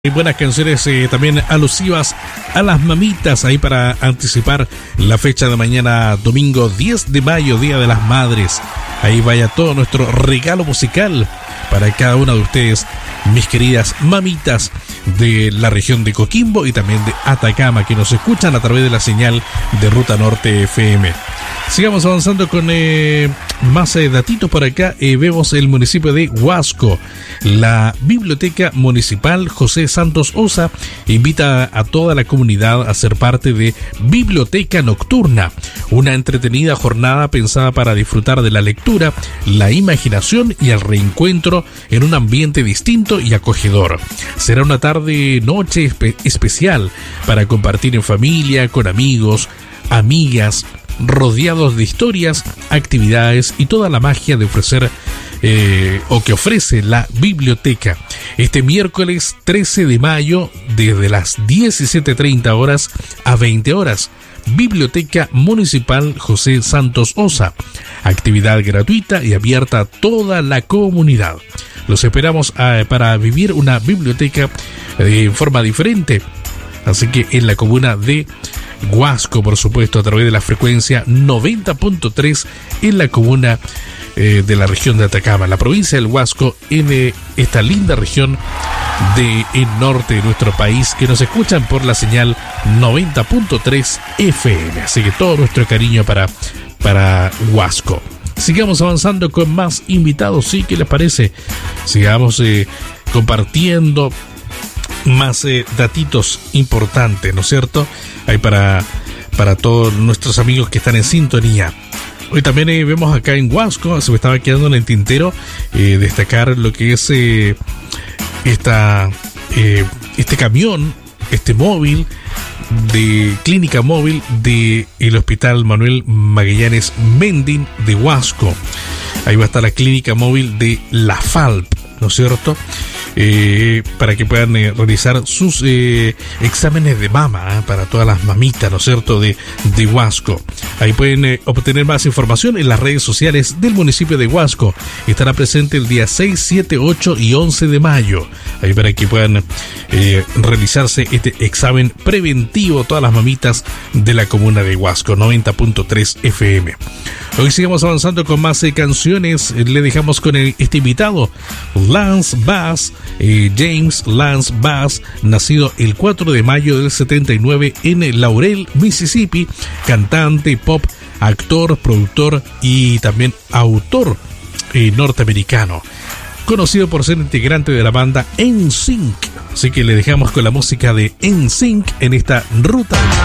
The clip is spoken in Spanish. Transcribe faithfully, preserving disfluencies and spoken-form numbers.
Hay buenas canciones eh, también alusivas a las mamitas ahí para anticipar la fecha de mañana domingo diez de mayo, Día de las Madres. Ahí vaya todo nuestro regalo musical para cada una de ustedes, mis queridas mamitas de la región de Coquimbo y también de Atacama, que nos escuchan a través de la señal de Ruta Norte F M. Sigamos avanzando con eh, más eh, datitos por acá. Eh, vemos el municipio de Huasco. La Biblioteca Municipal José Santos Osa invita a toda la comunidad a ser parte de Biblioteca Nocturna, una entretenida jornada pensada para disfrutar de la lectura, la imaginación y el reencuentro en un ambiente distinto y acogedor. Será una tarde-noche espe- especial para compartir en familia, con amigos, amigas, rodeados de historias, actividades y toda la magia de ofrecer eh, o que ofrece la biblioteca. Este miércoles trece de mayo, desde las diecisiete treinta horas a veinte horas, Biblioteca Municipal José Santos Osa. Actividad gratuita y abierta a toda la comunidad. Los esperamos eh, para vivir una biblioteca eh, en forma diferente. Así que en la comuna de Huasco, por supuesto, a través de la frecuencia noventa punto tres en la comuna eh, de la región de Atacama, la provincia del Huasco, en eh, esta linda región del norte de nuestro país, que nos escuchan por la señal noventa punto tres F M. Así que todo nuestro cariño para, para Huasco. Sigamos avanzando con más invitados, ¿sí? ¿Qué les parece? Sigamos eh, compartiendo más eh, datitos importantes, ¿no es cierto? Hay para, para todos nuestros amigos que están en sintonía. Hoy también eh, vemos acá en Huasco, se me estaba quedando en el tintero, eh, destacar lo que es eh, esta, eh, este camión, este móvil de clínica móvil del Hospital Manuel Magallanes Mendín de Huasco. Ahí va a estar la clínica móvil de la F A L P, ¿no es cierto? Eh, para que puedan eh, realizar sus eh, exámenes de mama ¿eh? para todas las mamitas, ¿no es cierto?, de, de Huasco. Ahí pueden eh, obtener más información en las redes sociales del municipio de Huasco. Estará presente el día seis, siete, ocho y once de mayo. Ahí para que puedan eh, realizarse este examen preventivo todas las mamitas de la comuna de Huasco, noventa punto tres F M. Hoy sigamos avanzando con más eh, canciones. Eh, le dejamos con el, este invitado, Lance Bass. Eh, James Lance Bass, nacido el cuatro de mayo del setenta y nueve en Laurel, Mississippi, cantante pop, actor, productor y también autor eh, norteamericano, conocido por ser integrante de la banda N Sync. Así que le dejamos con la música de N Sync en esta ruta.